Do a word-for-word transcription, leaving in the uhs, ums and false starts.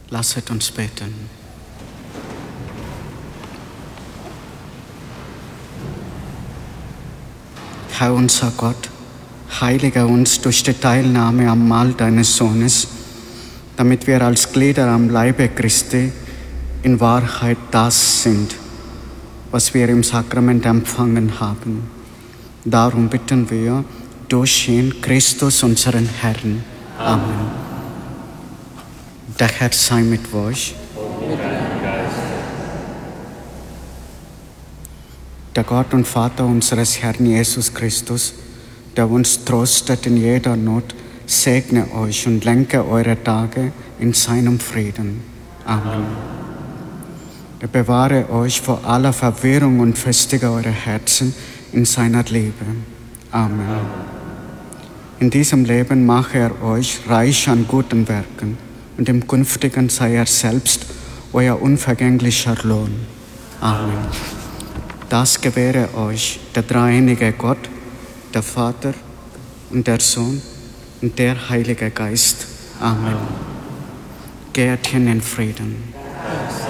Lasset uns beten. Herr unser Gott, heilige uns durch die Teilnahme am Mahl deines Sohnes, damit wir als Glieder am Leibe Christi in Wahrheit das sind, was wir im Sakrament empfangen haben. Darum bitten wir durch ihn, Christus, unseren Herrn. Amen. Der Herr sei mit euch. Und mit deinem Geist. Der Gott und Vater unseres Herrn Jesus Christus, der uns tröstet in jeder Not, segne euch und lenke eure Tage in seinem Frieden. Amen. Er bewahre euch vor aller Verwirrung und festige eure Herzen in seiner Liebe. Amen. In diesem Leben mache er euch reich an guten Werken, und im Künftigen sei er selbst euer unvergänglicher Lohn. Amen. Das gewähre euch der dreieinige Gott, der Vater und der Sohn und der Heilige Geist. Amen. Geht hin in Frieden.